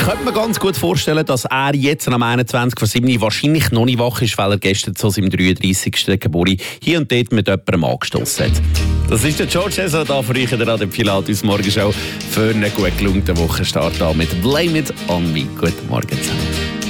könnte mir ganz gut vorstellen, dass er jetzt am 21.07. wahrscheinlich noch nicht wach ist, weil er gestern zu seinem 33. Geburtstag hier und dort mit jemandem angestossen hat. Das ist der George Ezra da für euch in der Radio Pilatus Morgenshow für einen gut gelungenen Wochenstart mit «Blame It On Me». Guten Morgen zusammen.